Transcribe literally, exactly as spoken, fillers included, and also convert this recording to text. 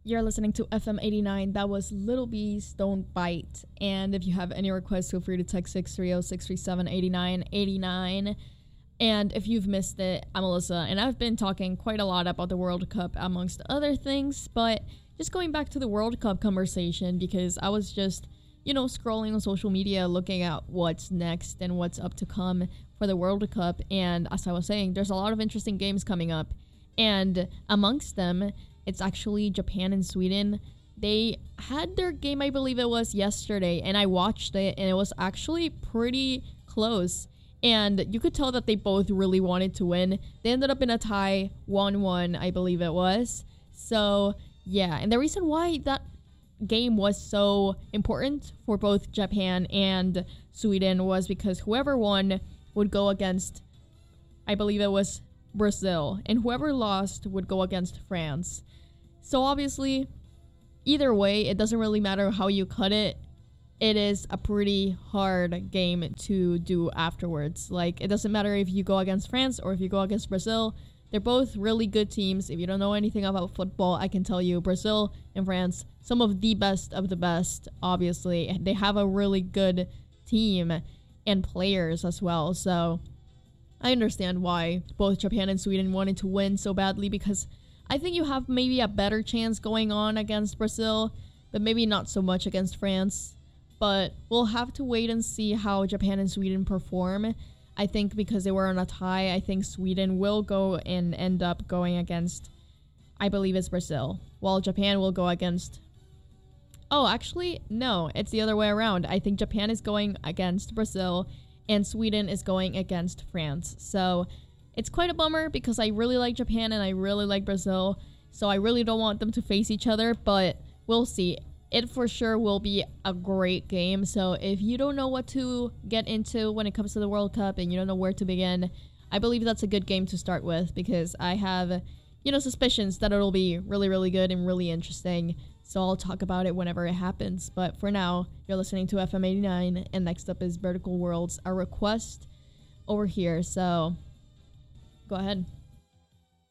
You're listening to F M eighty-nine. That was Little Bees Don't Bite. And if you have any requests, feel free to text six three zero, six three seven, eight nine eight nine. And if you've missed it, I'm Alyssa, and I've been talking quite a lot about the World Cup amongst other things, but just going back to the World Cup conversation, because I was just, you know, scrolling on social media, looking at what's next and what's up to come for the World Cup. And as I was saying, there's a lot of interesting games coming up. And amongst them, it's actually Japan and Sweden. They had their game, I believe it was yesterday, and I watched it, and it was actually pretty close. And you could tell that they both really wanted to win. They ended up in a tie, one one, I believe it was. So, yeah. And the reason why that game was so important for both Japan and Sweden was because whoever won would go against, I believe it was Brazil. And whoever lost would go against France. So, obviously, either way, it doesn't really matter how you cut it. It is a pretty hard game to do afterwards. Like, it doesn't matter if you go against France or if you go against Brazil. They're both really good teams. If you don't know anything about football, I can tell you Brazil and France, some of the best of the best, obviously. They have a really good team and players as well. So I understand why both Japan and Sweden wanted to win so badly, because I think you have maybe a better chance going on against Brazil, but maybe not so much against France. But we'll have to wait and see how Japan and Sweden perform. I think because they were on a tie, I think Sweden will go and end up going against, I believe it's Brazil, while Japan will go against... Oh, actually, no, it's the other way around. I think Japan is going against Brazil, and Sweden is going against France. So it's quite a bummer because I really like Japan and I really like Brazil. So I really don't want them to face each other, but we'll see. It for sure will be a great game. So if you don't know what to get into when it comes to the World Cup and you don't know where to begin, I believe that's a good game to start with, because I have, you know, suspicions that it'll be really, really good and really interesting. So I'll talk about it whenever it happens. But for now, you're listening to F M eighty-nine, and next up is Vertical Worlds, a request over here. So go ahead.